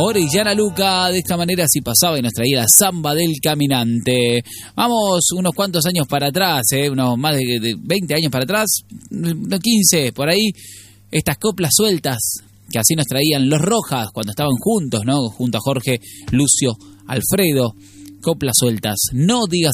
Orellana Luca. De esta manera así pasaba y nos traía la samba del caminante. Vamos unos cuantos años para atrás, unos más de 20 años para atrás, 15 por ahí, estas coplas sueltas que así nos traían los Rojas cuando estaban juntos, ¿no? Junto a Jorge, Lucio, Alfredo. Coplas sueltas. No digas